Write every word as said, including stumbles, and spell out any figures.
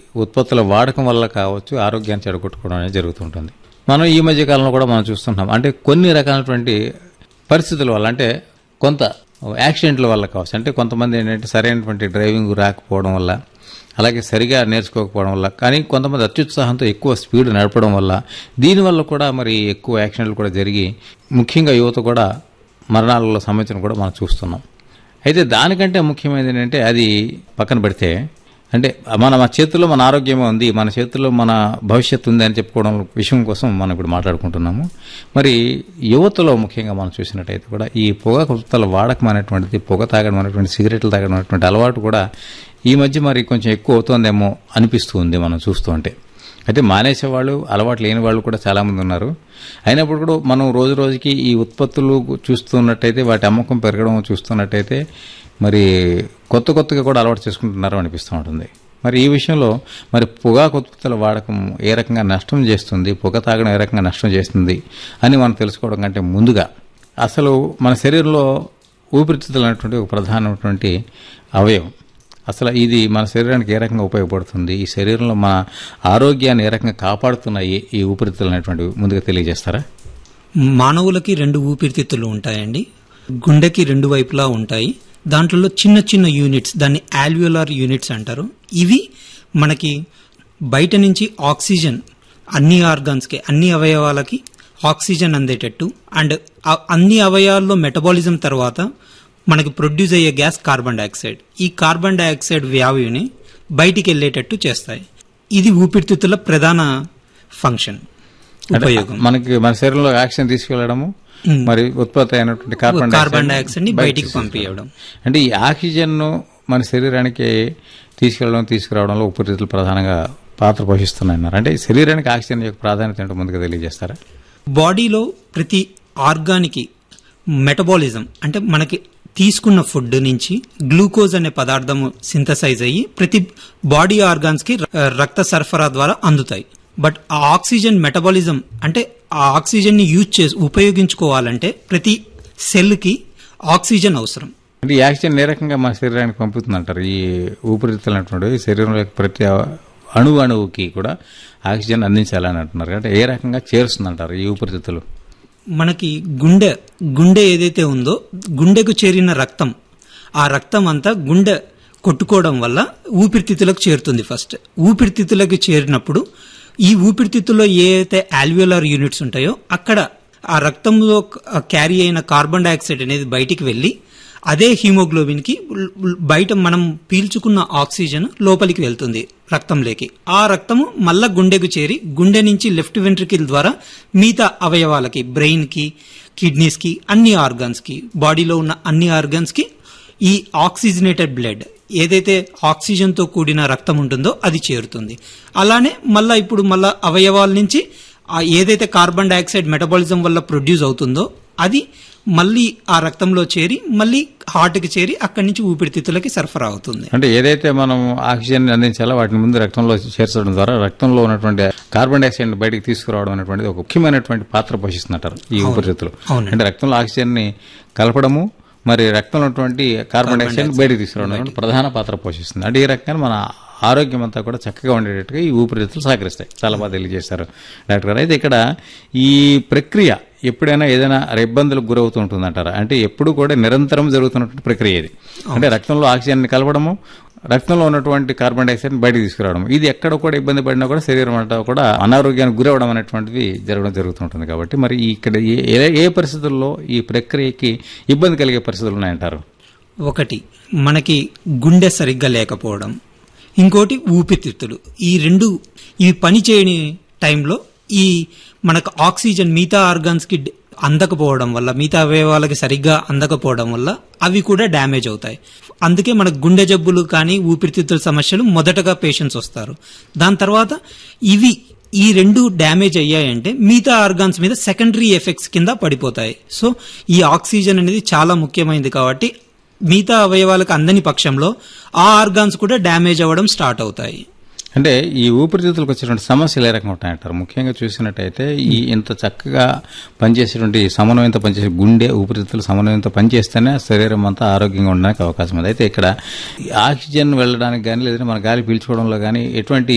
ఉత్పత్తుల వాడకం వల్ల కావచ్చు ఆరోగ్యాన్ని చెడగొట్టుకోవడం అనేది జరుగుతుంటుంది. మనం ఈ మధ్య కాలంలో కూడా మనం చూస్తుంటాం. అంటే కొన్ని రకాలైనటువంటి పరిస్థితుల వల్ల, అంటే కొంత యాక్సిడెంట్ల వల్ల కావచ్చు, అంటే కొంతమంది ఏంటంటే సరైనటువంటి డ్రైవింగ్ రాకపోవడం వల్ల, అలాగే సరిగా నేర్చుకోకపోవడం వల్ల, కానీ కొంతమంది అత్యుత్సాహంతో ఎక్కువ స్పీడ్ నడపడం వల్ల, దీనివల్ల కూడా మరి ఎక్కువ యాక్సిడెంట్లు కూడా జరిగి ముఖ్యంగా యువత కూడా మరణాలలో సంబంధించిన కూడా మనం చూస్తున్నాం. అయితే దానికంటే ముఖ్యమైనది ఏంటంటే అది పక్కన పెడితే, అంటే మన మన చేతుల్లో మన ఆరోగ్యమే ఉంది, మన చేతుల్లో మన భవిష్యత్తు ఉంది అని చెప్పుకోవడం విషయం కోసం మనం ఇప్పుడు మాట్లాడుకుంటున్నాము. మరి యువతలో ముఖ్యంగా మనం చూసినట్టయితే కూడా ఈ పొగాకు ఉత్పత్తుల వాడకం అనేటువంటిది, పొగ తాగడం అనేటువంటి, సిగరెట్లు తాగడం అనేటువంటి అలవాటు కూడా ఈ మధ్య మరి కొంచెం ఎక్కువ అవుతోందేమో అనిపిస్తూ ఉంది మనం చూస్తూ ఉంటే. అయితే మానేసేవాళ్ళు, అలవాటు లేని వాళ్ళు కూడా చాలామంది ఉన్నారు. అయినప్పుడు కూడా మనం రోజు రోజుకి ఈ ఉత్పత్తులు చూస్తున్నట్టయితే, వాటి అమ్మకం పెరగడం చూస్తున్నట్టయితే మరి కొత్త కొత్తగా కూడా అలవాటు చేసుకుంటున్నారు అనిపిస్తూ ఉంటుంది. మరి ఈ విషయంలో మరి పొగాకు ఉత్పత్తుల వాడకం ఏ రకంగా నష్టం చేస్తుంది, పొగ తాగడం ఏ రకంగా నష్టం చేస్తుంది అని మనం తెలుసుకోవడం కంటే ముందుగా, అసలు మన శరీరంలో ఊపిరితిత్తులు అనేటువంటి ఒక ప్రధానమైనటువంటి అవయవం, అసలు ఇది మన శరీరానికి ఏ రకంగా ఉపయోగపడుతుంది, ఈ శరీరంలో మన ఆరోగ్యాన్ని ఏ రకంగా కాపాడుతున్నాయి ఈ ఊపిరితిత్తులు అనేటువంటివి ముందుగా తెలియజేస్తారా? మానవులకి రెండు ఊపిరితిత్తులు ఉంటాయండి. గుండెకి రెండు వైపులా ఉంటాయి. దాంట్లో చిన్న చిన్న యూనిట్స్, దాన్ని ఆల్వియోలార్ యూనిట్స్ అంటారు. ఇవి మనకి బయట నుంచి ఆక్సిజన్ అన్ని ఆర్గాన్స్కి, అన్ని అవయవాలకి ఆక్సిజన్ అందేటట్టు, అండ్ అన్ని అవయవాల్లో మెటబాలిజం తర్వాత మనకి ప్రొడ్యూస్ అయ్యే గ్యాస్ కార్బన్ డైఆక్సైడ్, ఈ కార్బన్ డైఆక్సైడ్ వ్యాయుని బయటికి వెళ్ళేటట్టు చేస్తాయి. ఇది ఊపిరితిత్తుల ప్రధాన ఫంక్షన్, ఉపయోగం. మనకి మన శరీరంలో ఆక్సిజన్ తీసుకెళ్లడము, మరి ఉత్పత్తి అయినటువంటి కార్బన్ కార్బన్ డైఆక్సైడ్ ని బయటికి పంపించడం. అంటే ఈ ఆక్సిజన్ ను మన శరీరానికి తీసుకెళ్లడం, తీసుకురావడంలో ఊపిరితిత్తులు ప్రధానంగా పాత్ర పోషిస్తున్నాయన్నారు. అంటే శరీరానికి ఆక్సిజన్ యొక్క ప్రాధాన్యత ఏంటో ముందుగా తెలియజేస్తారా? బాడీలో ప్రతి ఆర్గానికి మెటబాలిజం, అంటే మనకి తీసుకున్న ఫుడ్ నుంచి గ్లూకోజ్ అనే పదార్థము సింథసైజ్ అయ్యి ప్రతి బాడీ ఆర్గాన్స్ కి రక్త సరఫరా ద్వారా అందుతాయి. బట్ ఆ ఆక్సిజన్ మెటబాలిజం, అంటే ఆ ఆక్సిజన్ ని యూజ్ చేసి ఉపయోగించుకోవాలంటే ప్రతి సెల్ కి ఆక్సిజన్ అవసరం. అంటే ఈ ఆక్సిజన్ ఏ రకంగా మన శరీరానికి పంపుతుందంటారు? ఈ ఊపిరితిత్తులు అనేటువంటి శరీరంలో ప్రతి అణువు అణువుకి కూడా ఆక్సిజన్ అందించాలని అంటున్నారు. అంటే ఏ రకంగా చేరుస్తుందంటారు ఈ ఊపిరితిత్తులు? మనకి గుండె గుండె ఏదైతే ఉందో, గుండెకు చేరిన రక్తం, ఆ రక్తం అంతా గుండె కొట్టుకోవడం వల్ల ఊపిరితిత్తులకు చేరుతుంది. ఫస్ట్ ఊపిరితిత్తులకు చేరినప్పుడు ఈ ఊపిరితిత్తుల్లో ఏ అయితే ఆల్వియోలార్ యూనిట్స్ ఉంటాయో అక్కడ ఆ రక్తంలో క్యారీ అయిన కార్బన్ డైఆక్సైడ్ అనేది బయటికి వెళ్లి అదే హీమోగ్లోబిన్ కి బయట మనం పీల్చుకున్న ఆక్సిజన్ లోపలికి వెళ్తుంది రక్తంలోకి. ఆ రక్తము మళ్ళా గుండెకు చేరి గుండె నుంచి లెఫ్ట్ వెంట్రికిల్ ద్వారా మిగతా అవయవాలకి, బ్రెయిన్ కి, కిడ్నీస్ కి, అన్ని ఆర్గాన్స్ కి, బాడీలో ఉన్న అన్ని ఆర్గాన్స్ కి ఈ ఆక్సిజనేటెడ్ బ్లడ్, ఏదైతే ఆక్సిజన్ తో కూడిన రక్తం ఉంటుందో అది చేరుతుంది. అలానే మళ్ళా ఇప్పుడు మళ్ళా అవయవాల నుంచి ఏదైతే కార్బన్ డైఆక్సైడ్ మెటబాలిజం వల్ల ప్రొడ్యూస్ అవుతుందో అది మళ్ళీ ఆ రక్తంలో చేరి మళ్ళీ హార్ట్ కి చేరి అక్కడి నుంచి ఊపిరితిత్తులకి సరఫరా అవుతుంది. అంటే ఏదైతే మనం ఆక్సిజన్ అందించాలో వాటిని ముందు రక్తంలో చేర్చడం ద్వారా రక్తంలో ఉన్నటువంటి కార్బన్ డైఆక్సైడ్ బయటికి తీసుకురావడం అనేటువంటిది ఒక ముఖ్యమైనటువంటి పాత్ర పోషిస్తుంటారు ఈ ఊపిరితిత్తులు. అంటే రక్తంలో ఆక్సిజన్ ని కలపడము, మరి రక్తంలో ఉన్నటువంటి కార్బన్ డైఆక్సైడ్ బయటికి తీసుకురావడం ప్రధాన పాత్ర పోషిస్తుంది. అంటే ఈ రకంగా మన ఆరోగ్యం అంతా కూడా చక్కగా ఉండేటట్టుగా ఈ ఊపిరితిత్తులు సహకరిస్తాయి. చాలా బాగా తెలియజేశారు డాక్టర్ గారు. అయితే ఇక్కడ ఈ ప్రక్రియ ఎప్పుడైనా ఏదైనా ఇబ్బందులకు గురవుతూ ఉంటుందంటారా? అంటే ఎప్పుడు కూడా నిరంతరం జరుగుతున్నటువంటి ప్రక్రియ ఇది. అంటే రక్తంలో ఆక్సిజన్ ని కలపడము, రక్తంలో ఉన్నటువంటి కార్బన్ డైఆక్సైడ్ బయటకు తీసుకురావడం, ఇది ఎక్కడ కూడా ఇబ్బంది పడినా కూడా శరీరం అంతా కూడా అనారోగ్యానికి గురవడం అనేటువంటిది జరగడం జరుగుతుంటుంది. కాబట్టి మరి ఇక్కడ ఏ ఏ పరిస్థితుల్లో ఈ ప్రక్రియకి ఇబ్బంది కలిగే పరిస్థితులు ఉన్నాయంటారు? ఒకటి మనకి గుండె సరిగ్గా లేకపోవడం, ఇంకోటి ఊపిరితిత్తులు. ఈ రెండు ఇవి పని చేయని టైంలో ఈ మనకు ఆక్సిజన్ మిగతా ఆర్గాన్స్ కి అందకపోవడం వల్ల, మిగతా అవయవాలకి సరిగ్గా అందకపోవడం వల్ల అవి కూడా డ్యామేజ్ అవుతాయి. అందుకే మనకు గుండె జబ్బులు కానీ ఊపిరితిత్తుల సమస్యలు మొదటగా పేషెంట్స్ వస్తారు. దాని తర్వాత ఇవి ఈ రెండు డ్యామేజ్ అయ్యాయంటే మిగతా ఆర్గాన్స్ మీద సెకండరీ ఎఫెక్ట్స్ కింద పడిపోతాయి. సో ఈ ఆక్సిజన్ అనేది చాలా ముఖ్యమైనది. కాబట్టి మిగతా అవయవాలకు అందని పక్షంలో ఆ ఆర్గాన్స్ కూడా డ్యామేజ్ అవ్వడం స్టార్ట్ అవుతాయి. అంటే ఈ ఊపిరితిత్తులకు వచ్చేటువంటి సమస్యలు ఏ రకంగా ఉంటాయంటారు? ముఖ్యంగా చూసినట్టయితే ఈ ఇంత చక్కగా పనిచేసేటువంటి సమన్వయంతో పనిచేసే గుండె, ఊపిరితిత్తులు సమన్వయంతో పనిచేస్తేనే శరీరం అంతా ఆరోగ్యంగా ఉండడానికి అవకాశం ఉంది. అయితే ఇక్కడ ఆక్సిజన్ వెళ్ళడానికి కానీ లేదంటే మన గాలి పీల్చుకోవడంలో కానీ ఎటువంటి